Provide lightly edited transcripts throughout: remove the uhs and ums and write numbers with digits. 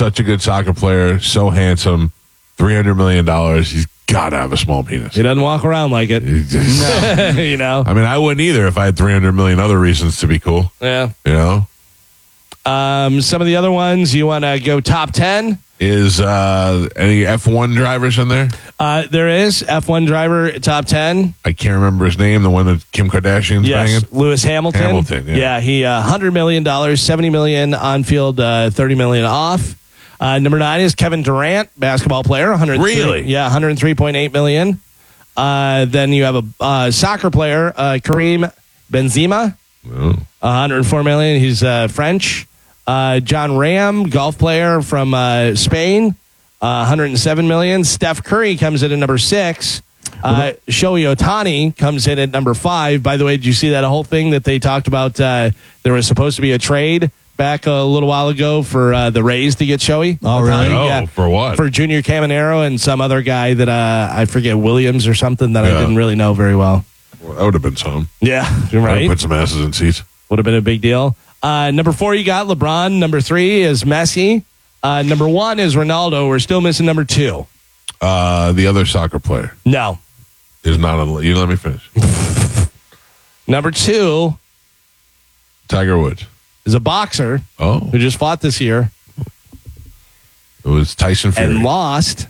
such a good soccer player, so handsome, $300 million. He's got to have a small penis. He doesn't walk around like it. No. You know? I mean, I wouldn't either if I had 300 million other reasons to be cool. Yeah. You know? Some of the other ones, you want to go top 10? Is any F1 drivers in there? There is F1 driver top 10. I can't remember his name, the one that Kim Kardashian's banging. Lewis Hamilton. Hamilton, yeah. He $100 million, $70 million on field, $30 million off. Number 9 is Kevin Durant, basketball player. Really? Yeah, $103.8 million. Then you have a soccer player, Karim Benzema, $104 million. He's French. John Ram, golf player from Spain, $107 million. Steph Curry comes in at number 6. Shohei Ohtani comes in at number 5. By the way, did you see that whole thing that they talked about? There was supposed to be a trade back a little while ago for the Rays to get Shohei. Oh, really? Oh, for what? For Junior Caminero and some other guy that I forget, Williams or something that I didn't really know very well. Well, that would have been some. Yeah, you're right. Put some asses in seats. Would have been a big deal. Number 4, you got LeBron. Number 3 is Messi. Number 1 is Ronaldo. We're still missing number 2. The other soccer player No. is not on. You let me finish. Number 2 Tiger Woods. is a boxer Oh, who just fought this year it was Tyson Fury. and lost.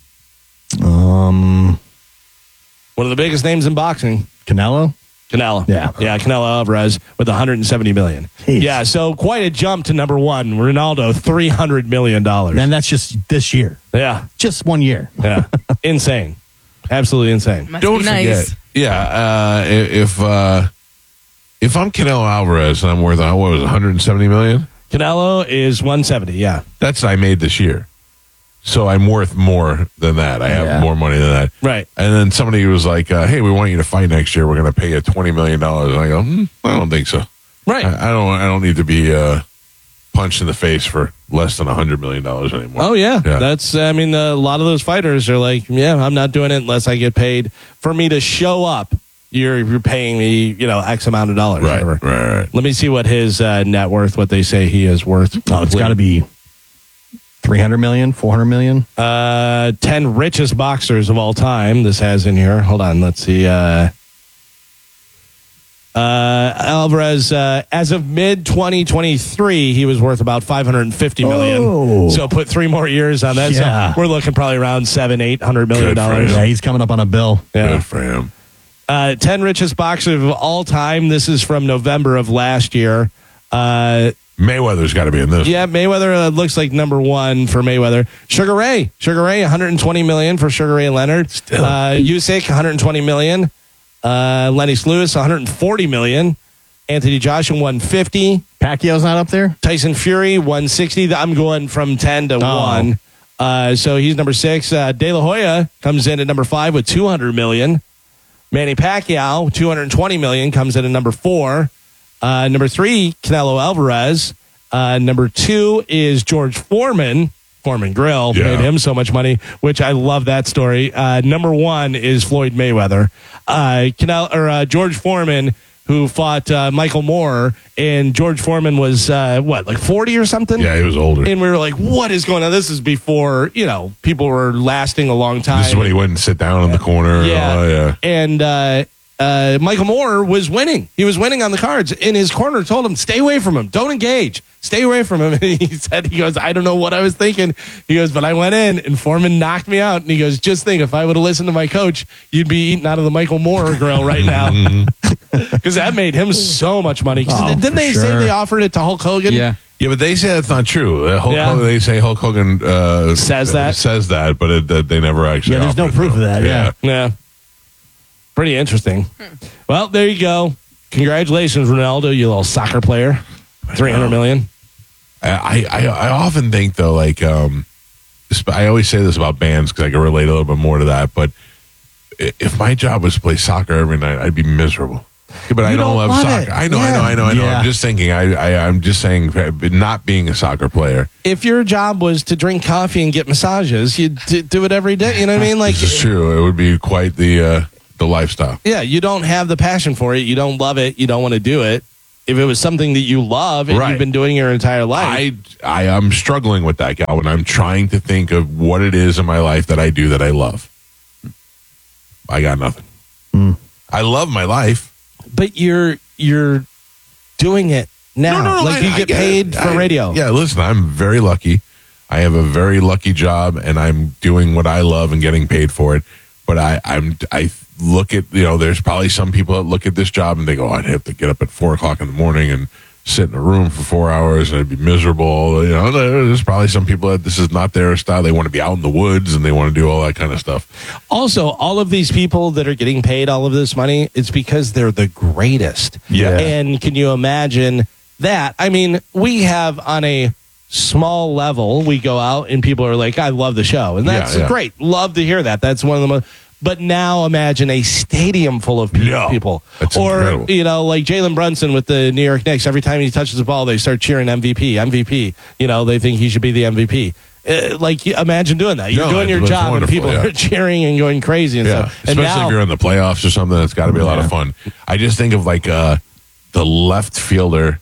Um, One of the biggest names in boxing. Canelo? Canelo. Yeah. Canelo Alvarez with $170 million. Jeez. Yeah, so quite a jump to number 1. Ronaldo, $300 million. And that's just this year. Yeah. Just 1 year. Yeah. Insane. Absolutely insane. Must Don't be nice. forget. Yeah, if I'm Canelo Alvarez and I'm worth what was it, 170 million? Canelo is 170, yeah. That's what I made this year. So I'm worth more than that. I have more money than that. Right. And then somebody was like, hey, we want you to fight next year. We're going to pay you $20 million. And I go, I don't think so. Right. I don't need to be punched in the face for less than $100 million anymore. Oh, yeah. That's, a lot of those fighters are like, I'm not doing it unless I get paid. For me to show up, you're paying me, X amount of dollars. Right. Let me see what his net worth, what they say he is worth. Oh, it's got to be 300 million, 400 million. 10 richest boxers of all time. This has in here. Hold on. Let's see. Alvarez, as of mid 2023, he was worth about 550 million. Oh. So put 3 more years on that. Yeah. So we're looking probably around $700-800 million. Good for him. Yeah, he's coming up on a bill. Good for him. 10 richest boxers of all time. This is from November of last year. Mayweather's got to be in this. Yeah, Mayweather looks like number 1 for Mayweather. Sugar Ray, $120 million for Sugar Ray Leonard. Usyk, $120 million. Lennox Lewis, $140 million. Anthony Joshua, $150. Pacquiao's not up there? Tyson Fury, $160. I'm going from 10 to 1. So he's number 6. De La Hoya comes in at number 5 with $200 million. Manny Pacquiao, $220 million, comes in at number 4. Number 3, Canelo Alvarez. Number 2 is George Foreman. Foreman Grill paid him so much money, which I love that story. Number 1 is Floyd Mayweather. George Foreman, who fought Michael Moore, and George Foreman was, like 40 or something? Yeah, he was older. And we were like, what is going on? This is before, people were lasting a long time. This is when he wouldn't sit down in the corner. Yeah. Oh, yeah. And Michael Moore was winning. He was winning on the cards. In his corner told him, stay away from him. Don't engage. Stay away from him. And he goes, I don't know what I was thinking. He goes, but I went in and Foreman knocked me out. And he goes, just think, if I would have listened to my coach, you'd be eating out of the Michael Moore grill right now. Because that made him so much money. Didn't they say they offered it to Hulk Hogan? Yeah, but they say that's not true. Yeah. They say Hulk Hogan says that, but they never actually. Yeah, there's no offered proof of that. Yeah. Pretty interesting. Well, there you go. Congratulations, Ronaldo, you little soccer player. $300 million. I often think, though, like, I always say this about bands because I can relate a little bit more to that, but if my job was to play soccer every night, I'd be miserable. But I don't love soccer. I know. Yeah. I'm just thinking, I'm just saying, not being a soccer player. If your job was to drink coffee and get massages, you'd do it every day. You know what I mean? Like, This is true. It would be quite the lifestyle. yeah, you don't have the passion for it. You don't love it. You don't want to do it. if it was something that you love and Right. you've been doing your entire life. I am struggling with that, Galvin. I'm trying to think of what it is in my life that I do that I love. I got nothing. I love my life. But you're doing it now. Like you get paid for radio. Yeah, listen, I'm very lucky. I have a very lucky job, and I'm doing what I love and getting paid for it. But I look at, there's probably some people that look at this job and they go, I'd have to get up at 4:00 in the morning and sit in a room for 4 hours and I'd be miserable. There's probably some people that this is not their style. They want to be out in the woods and they want to do all that kind of stuff. Also, all of these people that are getting paid all of this money, it's because they're the greatest. Yeah. And can you imagine that? I mean, we have on a small level, we go out and people are like, I love the show. And that's Yeah. great. Love to hear that. That's one of the most. But now imagine a stadium full of people. That's or, incredible. like Jalen Brunson with the New York Knicks. Every time he touches the ball, they start cheering MVP, MVP. They think he should be the MVP. Imagine doing that. You're doing your that's job and wonderful, people are cheering and going crazy and stuff. And Especially if you're in the playoffs or something, it's got to be a lot of fun. I just think of the left fielder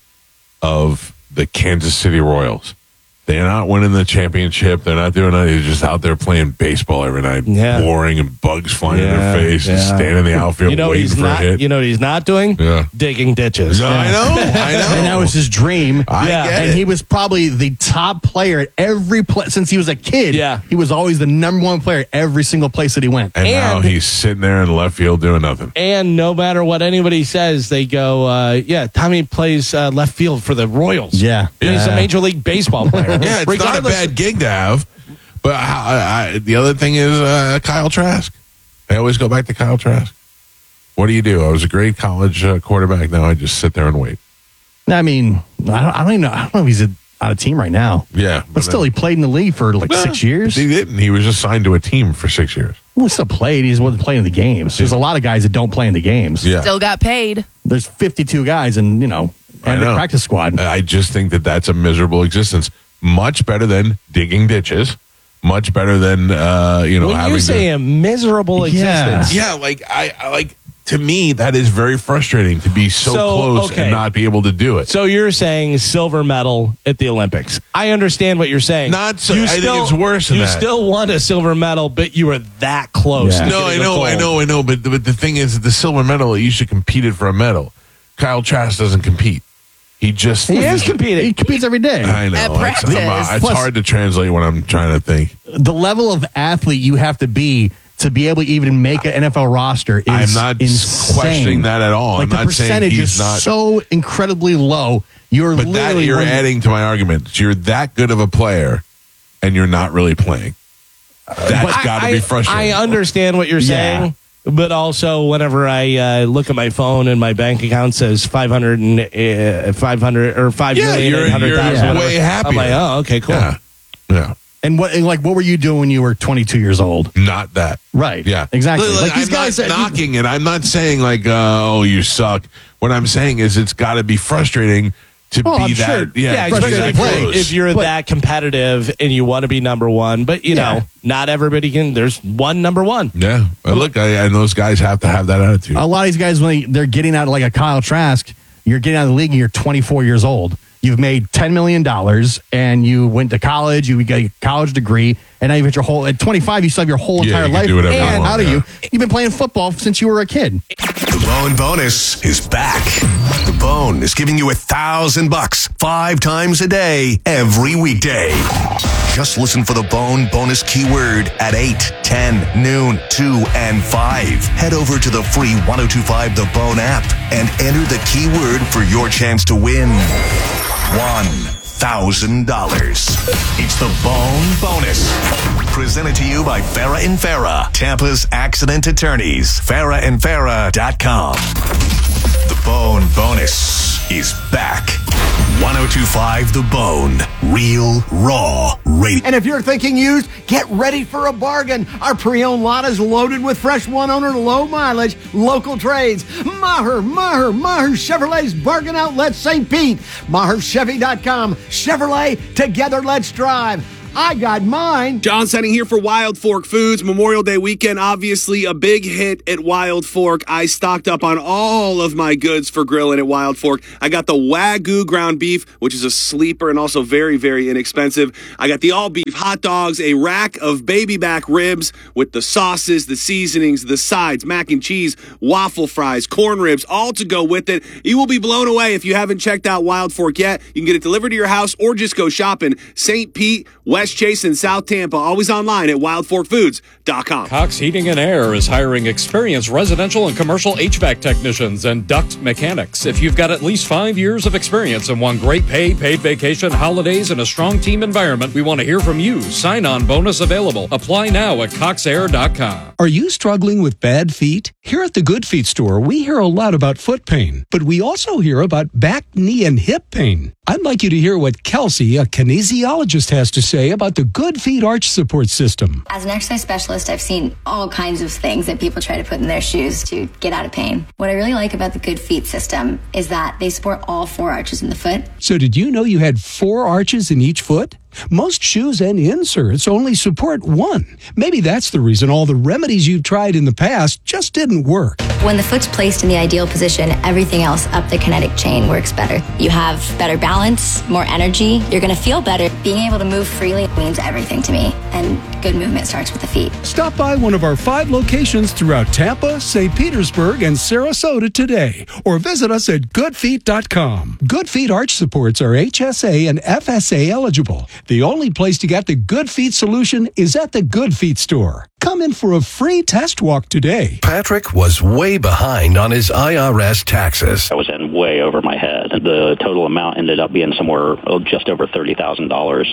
of the Kansas City Royals. They're not winning the championship. They're not doing anything. They're just out there playing baseball every night, boring and bugs flying in their face and standing in the outfield waiting for a hit. You know what he's not doing? Yeah. Digging ditches. No, I know. And that was his dream. I get And it. he was probably the top player at every place since he was a kid. Yeah. He was always the number one player at every single place that he went. And now And- he's sitting there in left field doing nothing. And no matter what anybody says, they go, Tommy plays left field for the Royals. Yeah. He's a Major League Baseball player. Yeah, it's not a bad gig to have. But the other thing is Kyle Trask. I always go back to Kyle Trask. What do? I was a great college quarterback. Now I just sit there and wait. I mean, I don't even know. I don't know if he's on a team right now. Yeah. But still, he played in the league for 6 years. He didn't. He was just signed to a team for 6 years. Well, he still played. He just wasn't playing in the games. There's a lot of guys that don't play in the games. Yeah. Still got paid. There's 52 guys and the practice squad. I just think that that's a miserable existence. Much better than digging ditches. Much better than When having you say a miserable existence, to me that is very frustrating to be so close and not be able to do it. So you're saying silver medal at the Olympics. I understand what you're saying. Not so. I think it's worse than you that. You still won a silver medal, but you were that close. Yeah. to No, I getting a know. gold. But the thing is, the silver medal, you should compete for a medal. Kyle Trask doesn't compete. He is competing. He competes every day. I know. At It's practice. it's hard to translate when I'm trying to think. The level of athlete you have to be able to even make an NFL roster is I'm not insane. questioning that at all. Like I'm the not saying percentage he's is not. so incredibly low. You're But that literally you're one- adding to my argument. You're that good of a player, and you're not really playing. That's got to be frustrating. I understand what you're saying, but also whenever I look at my phone and my bank account says 500 or 5 million, you're 800,000, way happier. I'm like, oh, okay, cool. Yeah. And what were you doing when you were 22 years old? Not that. Right. Yeah. Exactly. Like Like these I'm guys not that- knocking it. I'm not saying you suck. What I'm saying is it's got to be frustrating to Oh, be I'm that. sure. Yeah, to be especially that close. if you're that competitive and you want to be number one. But, not everybody can. There's one number one. Yeah. Look, and those guys have to have that attitude. A lot of these guys, when they're getting out like a Kyle Trask, you're getting out of the league and you're 24 years old. You've made $10 million and you went to college, you got a college degree, and now you've got at 25, you still have your whole entire you can life do whatever you want, out of yeah. you. You've been playing football since you were a kid. The Bone Bonus is back. The Bone is giving you $1,000 5 times a day, every weekday. Just listen for the Bone Bonus keyword at 8, 10, noon, 2, and 5. Head over to the free 1025 The Bone app and enter the keyword for your chance to win $1,000. It's the Bone Bonus. Presented to you by Farah and Farah, Tampa's accident attorneys. FarahandFarah.com. The Bone Bonus is back. 1025 The Bone. Real, raw radio. And if you're thinking used, get ready for a bargain. Our pre-owned lot is loaded with fresh one-owner, low-mileage, local trades. Maher Chevrolet's Bargain Outlet St. Pete. MaherChevy.com. Chevrolet, together let's drive. I got mine. John Senning here for Wild Fork Foods. Memorial Day weekend, obviously a big hit at Wild Fork. I stocked up on all of my goods for grilling at Wild Fork. I got the Wagyu ground beef, which is a sleeper and also very, very inexpensive. I got the all beef hot dogs, a rack of baby back ribs with the sauces, the seasonings, the sides, mac and cheese, waffle fries, corn ribs, all to go with it. You will be blown away if you haven't checked out Wild Fork yet. You can get it delivered to your house or just go shopping. St. Pete, West Chase, and South Tampa. Always online at wildforkfoods.com. Cox Heating and Air is hiring experienced residential and commercial HVAC technicians and duct mechanics. If you've got at least 5 years of experience and want great pay, paid vacation, holidays, and a strong team environment, we want to hear from you. Sign-on bonus available. Apply now at coxair.com. Are you struggling with bad feet? Here at the Good Feet store, we hear a lot about foot pain, but we also hear about back, knee, and hip pain. I'd like you to hear what Kelsey, a kinesiologist, has to say about the Good Feet Arch Support System. As an exercise specialist, I've seen all kinds of things that people try to put in their shoes to get out of pain. What I really like about the Good Feet system is that they support all 4 arches in the foot. So did you know you had 4 arches in each foot? Most shoes and inserts only support 1. Maybe that's the reason all the remedies you've tried in the past just didn't work. When the foot's placed in the ideal position, everything else up the kinetic chain works better. You have better balance, more energy. You're going to feel better. Being able to move freely means everything to me. And good movement starts with the feet. Stop by one of our 5 locations throughout Tampa, St. Petersburg, and Sarasota today, or visit us at goodfeet.com. Good Feet Arch Supports are HSA and FSA eligible. The only place to get the Good Feet solution is at the Good Feet store. Come in for a free test walk today. Patrick was way behind on his IRS taxes. I was in way over my head. The total amount ended up being somewhere just over $30,000.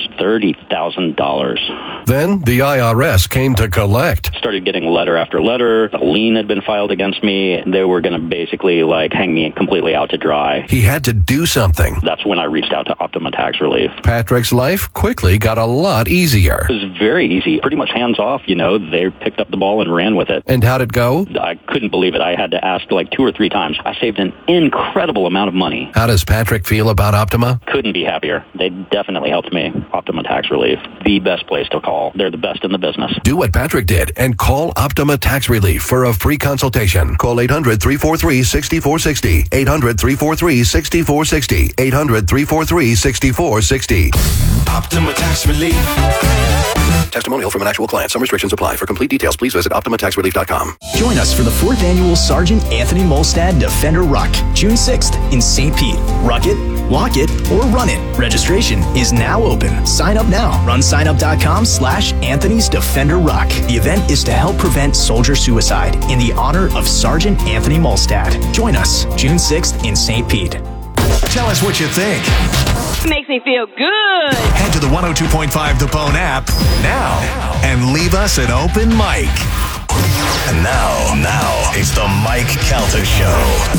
$30,000. Then the IRS came to collect. Started getting letter after letter. A lien had been filed against me. They were going to basically hang me completely out to dry. He had to do something. That's when I reached out to Optima Tax Relief. Patrick's life quickly got a lot easier. It was very easy, pretty much hands off. They picked up the ball and ran with it. And how'd it go? I couldn't believe it. I had to ask 2 or 3 times. I saved an incredible amount of money. How does Patrick feel about Optima? Couldn't be happier. They definitely helped me. Optima Tax Relief, the best place to call. They're the best in the business. Do what Patrick did and call Optima Tax Relief for a free consultation. Call 800-343-6460. 800-343-6460. 800-343-6460. Optima Tax Relief. Testimonial from an actual client. Some restrictions apply. For complete details, please visit OptimaTaxRelief.com. Join us for the 4th Annual Sergeant Anthony Molstad Defender Ruck, June 6th in St. Pete. Ruck it, lock it, or run it. Registration is now open. Sign up now. RunSignup.com/Anthony's Defender Ruck. The event is to help prevent soldier suicide in the honor of Sergeant Anthony Molstad. Join us June 6th in St. Pete. Tell us what you think. Makes me feel good. Head to the 102.5 The Bone app now and leave us an open mic. And now, it's the Mike Calta Show.